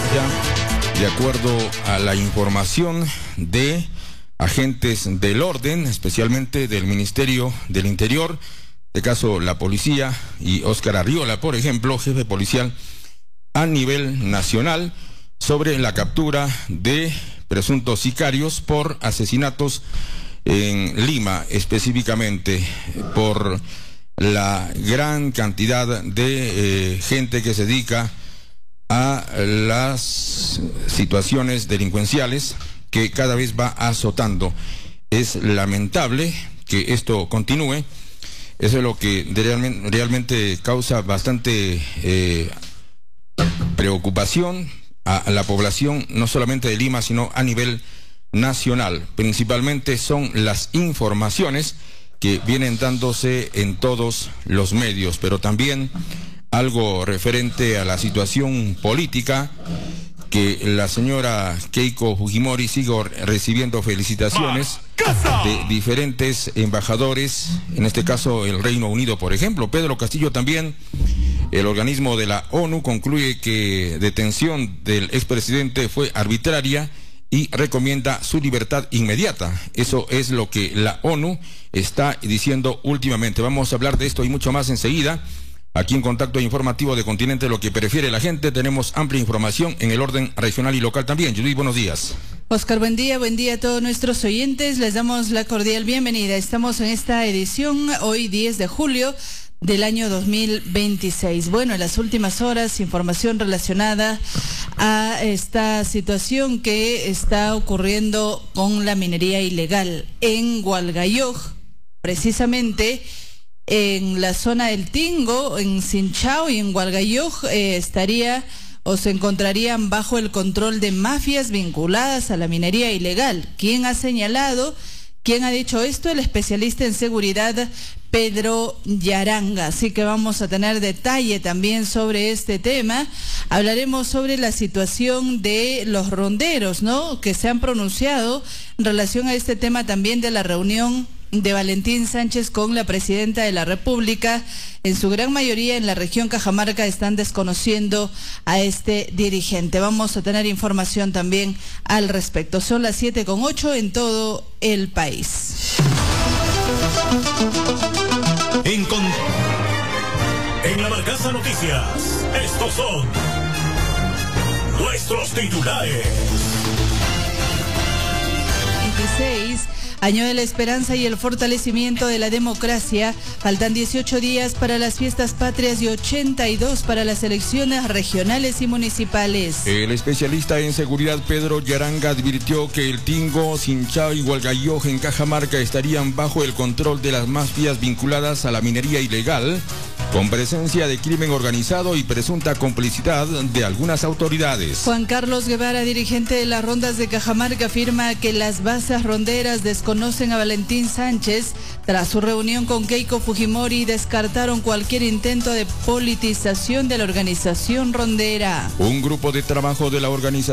De acuerdo a la información de agentes del orden, especialmente del Ministerio del Interior, de caso la policía y Óscar Arriola, por ejemplo, jefe policial a nivel nacional, sobre la captura de presuntos sicarios por asesinatos en Lima, específicamente por la gran cantidad de gente que se dedica a las situaciones delincuenciales que cada vez va azotando. Es lamentable que esto continúe. Eso es lo que realmente causa bastante preocupación a la población, no solamente de Lima, sino a nivel nacional. Principalmente son las informaciones que vienen dándose en todos los medios, pero también algo referente a la situación política, que la señora Keiko Fujimori sigue recibiendo felicitaciones de diferentes embajadores, en este caso el Reino Unido, por ejemplo. Pedro Castillo también, el organismo de la ONU, concluye que detención del expresidente fue arbitraria y recomienda su libertad inmediata. Eso es lo que la ONU está diciendo últimamente. Vamos a hablar de esto y mucho más enseguida. Aquí en Contacto Informativo de Continente, lo que prefiere la gente, tenemos amplia información en el orden regional y local también. Judith, buenos días. Oscar, buen día a todos nuestros oyentes. Les damos la cordial bienvenida. Estamos en esta edición, hoy 10 de julio del año 2026. Bueno, en las últimas horas, información relacionada a esta situación que está ocurriendo con la minería ilegal en Hualgayoc, precisamente en la zona del Tingo, en Sinchao y en Hualgayoc, estaría o se encontrarían bajo el control de mafias vinculadas a la minería ilegal. ¿Quién ha señalado? ¿Quién ha dicho esto? El especialista en seguridad Pedro Yaranga. Así que vamos a tener detalle también sobre este tema. Hablaremos sobre la situación de los ronderos, ¿no?, que se han pronunciado en relación a este tema también de la reunión de Valentín Sánchez con la presidenta de la República. En su gran mayoría en la región Cajamarca están desconociendo a este dirigente. Vamos a tener información también al respecto. Son las 7:08 en todo el país. En La Barcaza Noticias, estos son nuestros titulares. 26. Año de la esperanza y el fortalecimiento de la democracia. Faltan 18 días para las fiestas patrias y 82 para las elecciones regionales y municipales. El especialista en seguridad Pedro Yaranga advirtió que el Tingo, Sinchao y Hualgayoc en Cajamarca estarían bajo el control de las mafias vinculadas a la minería ilegal, con presencia de crimen organizado y presunta complicidad de algunas autoridades. Juan Carlos Guevara, dirigente de las rondas de Cajamarca, afirma que las bases ronderas desconocen a Valentín Sánchez. Tras su reunión con Keiko Fujimori, descartaron cualquier intento de politización de la organización rondera. Un grupo de trabajo de la organización